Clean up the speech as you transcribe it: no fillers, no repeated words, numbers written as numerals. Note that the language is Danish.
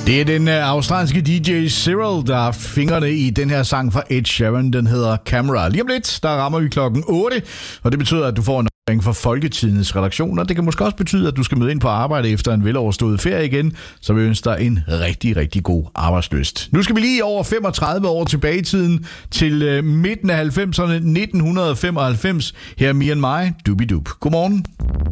Det er den australske DJ Cyril, der har haft fingrene i den her sang fra Ed Sheeran. Den hedder Camera. Lige om lidt, der rammer vi klokken 8, og det betyder, at du får en opringning fra Folketidens redaktion, og det kan måske også betyde, at du skal møde ind på arbejde efter en veloverstået ferie igen, så vi ønsker dig en rigtig, rigtig god arbejdslyst. Nu skal vi lige over 35 år tilbage i tiden til midten af 90'erne, 1995. Her er Me and My, Doobie Doop. Godmorgen.